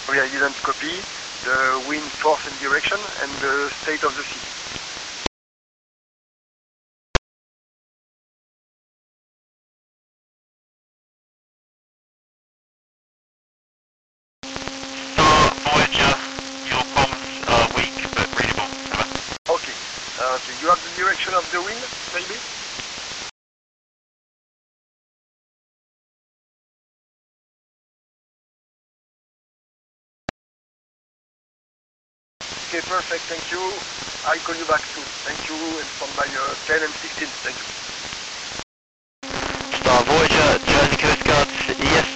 Sorry, I didn't copy the wind force and direction and the state of the sea. Star Voyager, your comms are weak but readable. Okay. Do you have the direction of the wind, maybe? Okay, perfect, thank you. I'll call you back soon. Thank you, and stand by 10 and 16, thank you. Star Voyager, Jersey Coast Guard, yes.